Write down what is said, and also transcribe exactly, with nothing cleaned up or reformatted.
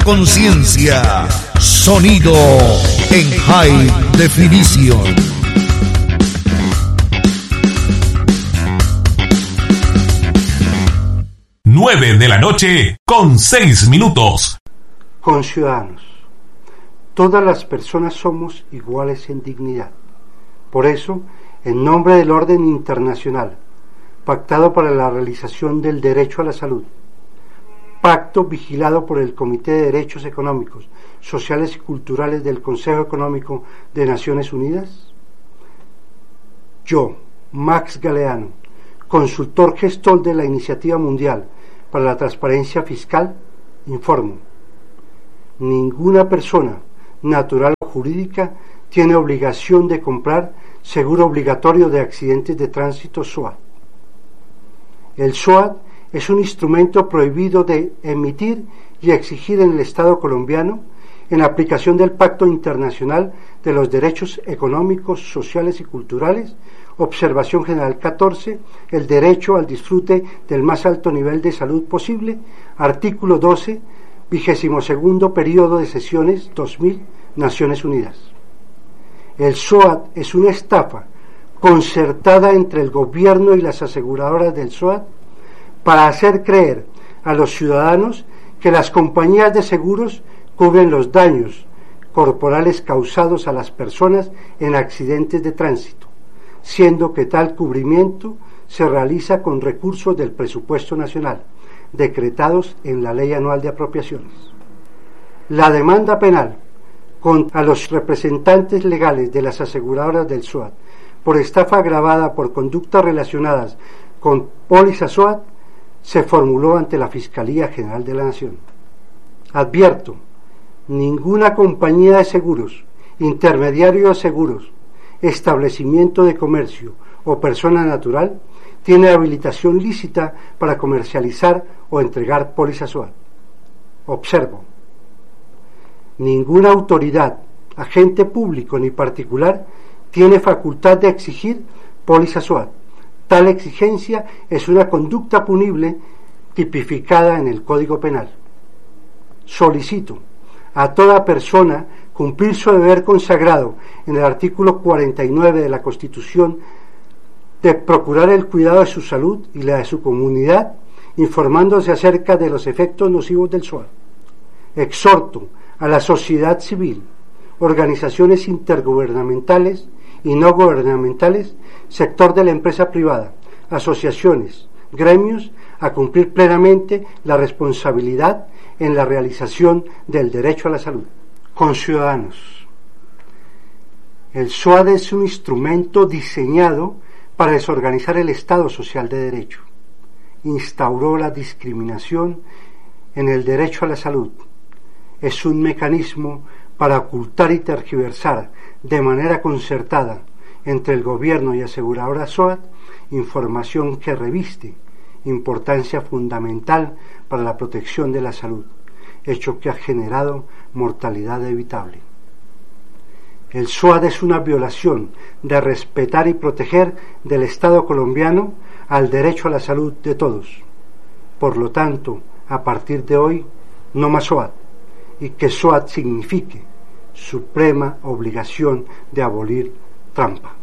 Conciencia, sonido en high definition. Nueve de la noche con seis minutos. Conciudadanos, todas las personas somos iguales en dignidad. Por eso, en nombre del orden internacional, pactado para la realización del derecho a la salud, pacto vigilado por el Comité de Derechos Económicos, Sociales y Culturales del Consejo Económico de Naciones Unidas, yo, Max Galeano, consultor gestor de la Iniciativa Mundial para la Transparencia Fiscal, informo: ninguna persona, natural o jurídica, tiene obligación de comprar seguro obligatorio de accidentes de tránsito S O A T. El S O A T es un instrumento prohibido de emitir y exigir en el Estado colombiano en aplicación del Pacto Internacional de los Derechos Económicos, Sociales y Culturales, Observación General catorce, el derecho al disfrute del más alto nivel de salud posible, artículo doce, vigésimo segundo periodo de sesiones dos mil, Naciones Unidas. El S O A T es una estafa concertada entre el gobierno y las aseguradoras del S O A T para hacer creer a los ciudadanos que las compañías de seguros cubren los daños corporales causados a las personas en accidentes de tránsito, siendo que tal cubrimiento se realiza con recursos del presupuesto nacional, decretados en la Ley Anual de Apropiaciones. La demanda penal contra los representantes legales de las aseguradoras del S O A T por estafa agravada por conductas relacionadas con pólizas S O A T se formuló ante la Fiscalía General de la Nación. Advierto, ninguna compañía de seguros, intermediario de seguros, establecimiento de comercio o persona natural tiene habilitación lícita para comercializar o entregar pólizas S O A T. Observo, ninguna autoridad, agente público ni particular tiene facultad de exigir pólizas S O A T. Tal exigencia es una conducta punible tipificada en el Código Penal. Solicito a toda persona cumplir su deber consagrado en el artículo cuarenta y nueve de la Constitución de procurar el cuidado de su salud y la de su comunidad, informándose acerca de los efectos nocivos del S O A T. Exhorto a la sociedad civil, organizaciones intergubernamentales y no gubernamentales, sector de la empresa privada, asociaciones, gremios, a cumplir plenamente la responsabilidad en la realización del derecho a la salud. Conciudadanos, el S O A T es un instrumento diseñado para desorganizar el Estado social de derecho. Instauró la discriminación en el derecho a la salud. Es un mecanismo para ocultar y tergiversar de manera concertada entre el gobierno y aseguradora S O A T información que reviste importancia fundamental para la protección de la salud, hecho que ha generado mortalidad evitable. El S O A T es una violación de respetar y proteger del Estado colombiano al derecho a la salud de todos. Por lo tanto, a partir de hoy, no más S O A T, y que S O A T signifique suprema obligación de abolir trampa.